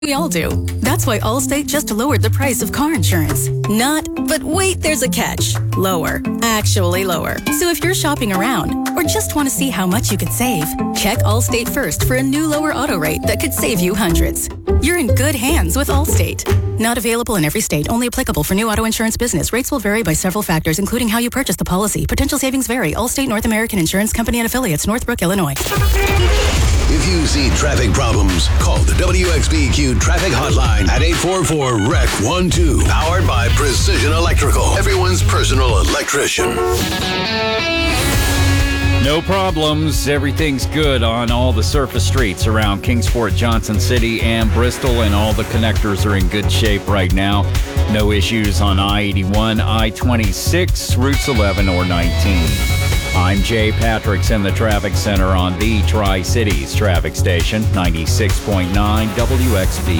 We all do. That's why Allstate just lowered the price of car insurance. But wait, there's a catch. Lower. Actually lower. So if you're shopping around or just want to see how much you could save, check Allstate first for a new lower auto rate that could save you hundreds. You're in good hands with Allstate. Not available in every state. Only applicable for new auto insurance business. Rates will vary by several factors, including how you purchase the policy. Potential savings vary. Allstate North American Insurance Company and Affiliates, Northbrook, Illinois. If you see traffic problems, call the WXBQ Traffic Hotline at 844-REC-12. Powered by Precision Electrical. Everyone's personal electrician. No problems. Everything's good on all the surface streets around Kingsport, Johnson City, and Bristol, and all the connectors are in good shape right now. No issues on I-81, I-26, routes 11 or 19. I'm Jay Patrick's in the Traffic Center on the Tri-Cities Traffic Station, 96.9 WXBQ.